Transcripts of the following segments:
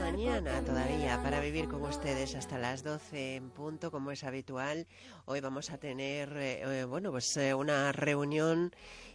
mañana todavía para vivir con ustedes hasta las 12 en punto, como es habitual. Hoy vamos a tener una reunión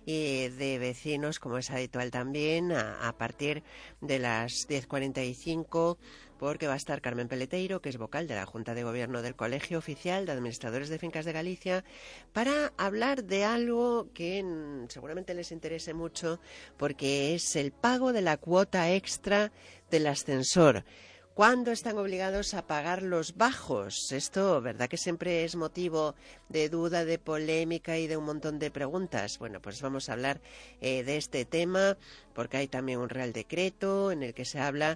de vecinos, como es habitual también, a partir de las 10:45, porque va a estar Carmen Peleteiro, que es vocal de la Junta de Gobierno del Colegio Oficial de Administradores de Fincas de Galicia, para hablar de algo que seguramente les interese mucho, porque es el pago de la cuota extra del ascensor. ¿Cuándo están obligados a pagar los bajos? Esto, ¿verdad que siempre es motivo de duda, de polémica y de un montón de preguntas? Bueno, pues vamos a hablar de este tema, porque hay también un Real Decreto en el que se habla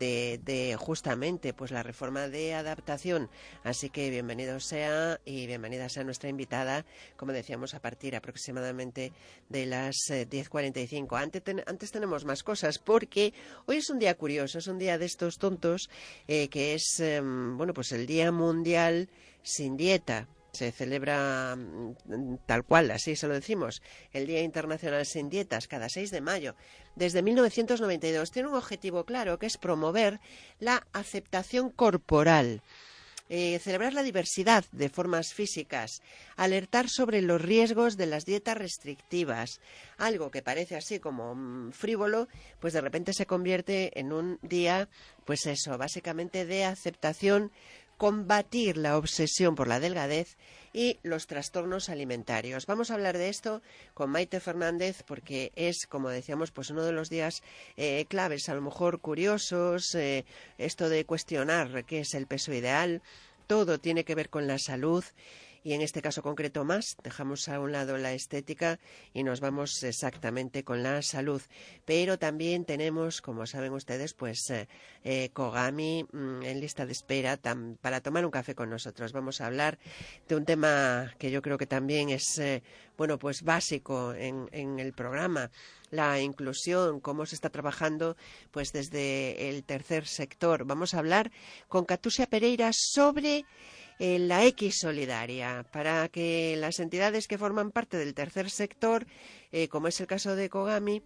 de justamente pues la reforma de adaptación. Así que bienvenido sea y bienvenida sea nuestra invitada, como decíamos, a partir aproximadamente de las 10:45. Antes tenemos más cosas, porque hoy es un día curioso, es un día de estos tontos, que es pues el Día Mundial sin Dieta. Se celebra tal cual, así se lo decimos, el Día Internacional sin Dietas, cada 6 de mayo, desde 1992. Tiene un objetivo claro, que es promover la aceptación corporal, celebrar la diversidad de formas físicas, alertar sobre los riesgos de las dietas restrictivas. Algo que parece así como frívolo, pues de repente se convierte en un día, pues eso, básicamente de aceptación, combatir la obsesión por la delgadez y los trastornos alimentarios. Vamos a hablar de esto con Maite Fernández, porque es, como decíamos, pues uno de los días claves, a lo mejor curiosos, esto de cuestionar qué es el peso ideal. Todo tiene que ver con la salud, y en este caso concreto más, dejamos a un lado la estética y nos vamos exactamente con la salud. Pero también tenemos, como saben ustedes, pues Kogami en lista de espera para tomar un café con nosotros. Vamos a hablar de un tema que yo creo que también es pues básico en el programa: la inclusión, cómo se está trabajando pues desde el tercer sector. Vamos a hablar con Catusia Pereira sobre la X solidaria, para que las entidades que forman parte del tercer sector, como es el caso de Kogami,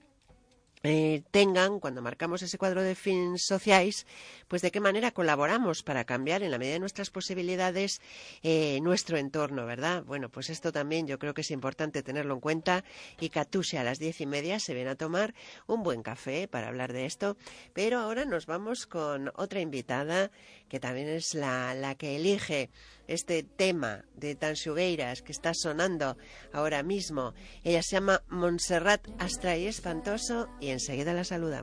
tengan, cuando marcamos ese cuadro de fins sociais, pues de qué manera colaboramos para cambiar, en la medida de nuestras posibilidades, nuestro entorno, ¿verdad? Bueno, pues esto también yo creo que es importante tenerlo en cuenta, y Catusia a las 10:30 se viene a tomar un buen café para hablar de esto. Pero ahora nos vamos con otra invitada, que también es la que elige este tema de Tanxugueiras que está sonando ahora mismo. Ella se llama Montserrat Astray Espantoso y enseguida la saludamos.